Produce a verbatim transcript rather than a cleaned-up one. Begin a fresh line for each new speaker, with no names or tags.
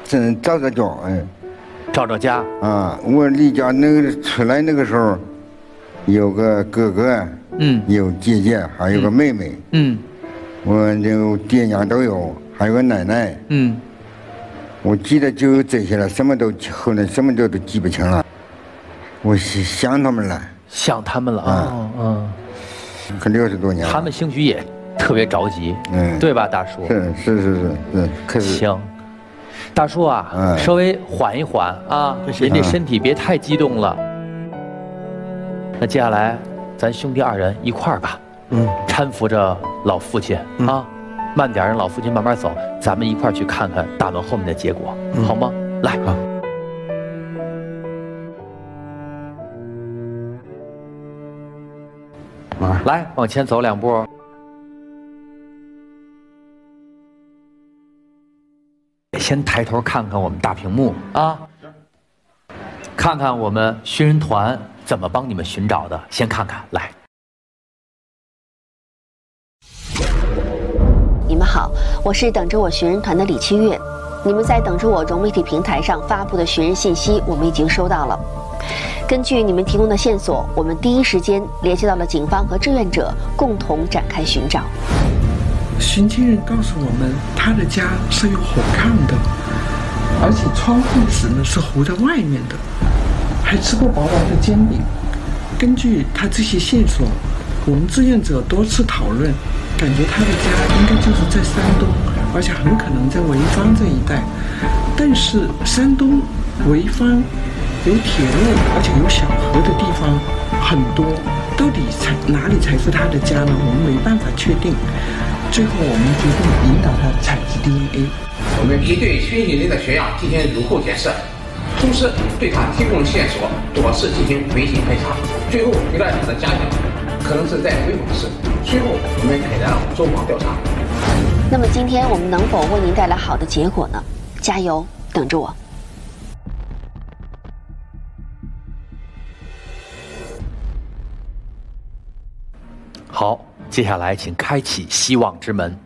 真找着家，哎，
找着家
啊！我离家那个出来那个时候，有个哥哥，
嗯，
有姐姐，还有个妹妹，
嗯，
我就爹娘都有，还有个奶奶，
嗯，
我记得就这些了，什么都后来什么都都记不清了。我想他们了，
想他们了啊，嗯。嗯
可六十多年了，
他们兴许也特别着急，嗯，对吧，大叔？
是是是是是，可是
行，大叔啊，嗯、稍微缓一缓啊，您这身体别太激动了。嗯、那接下来，咱兄弟二人一块儿吧，嗯，搀扶着老父亲、嗯、啊，慢点让老父亲慢慢走，咱们一块儿去看看大门后面的结果，嗯、好吗？来。好来，往前走两步。先抬头看看我们大屏幕啊，看看我们寻人团怎么帮你们寻找的。先看看，来。
你们好，我是等着我寻人团的李七月。你们在等着我融媒体平台上发布的寻人信息，我们已经收到了。根据你们提供的线索，我们第一时间联系到了警方和志愿者，共同展开寻找。
寻亲人告诉我们，他的家是有火炕的，而且窗户纸呢是糊在外面的，还吃过薄薄的煎饼。根据他这些线索，我们志愿者多次讨论，感觉他的家应该就是在山东，而且很可能在潍坊这一带。但是山东、潍坊有铁路，而且有小河的地方很多，到底才哪里才是他的家呢？我们没办法确定。最后，我们决定引导他采集 D N A。
我们已对寻亲人的血样进行乳后检测，同时对他提供线索多次进行微信排查，最后推断他的家乡可能是在潍坊市。随后，我们开展了走访调查。
那么，今天我们能否为您带来好的结果呢？加油，等着我。
好，接下来请开启希望之门。